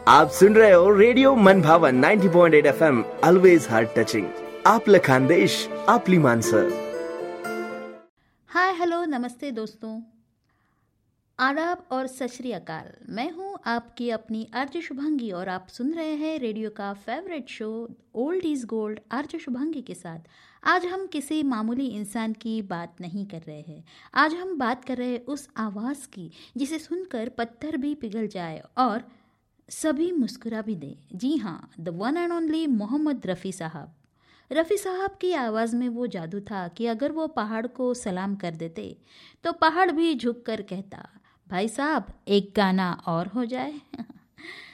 आप सुन रहे हो रेडियो मन भावन 90.8 एफएम, ऑलवेज हार्ट टचिंग. आपलं खानदेश, आपली माणसं. हाय हेलो नमस्ते दोस्तों, आदाब और सत श्री अकाल. मैं हूँ आपकी अपनी आरजे शुभांगी और आप सुन रहे हैं रेडियो का favourite show old is gold RJ Shubhangi के साथ. आज हम किसी मामूली इंसान की बात नहीं कर रहे हैं. आज हम बात कर रहे हैं उस आवाज़ की जिसे सुनकर पत्थर भी पिघल जाए और सभी मुस्कुरा भी दें. जी हाँ, the one and only Mohammad Rafi साहब. रफ़ी साहब की आवाज़ में वो जादू था कि अगर वो पहाड़ को सलाम कर देते तो पहाड़ भी झुक कर कहता, भाई साहब एक गाना और हो जाए.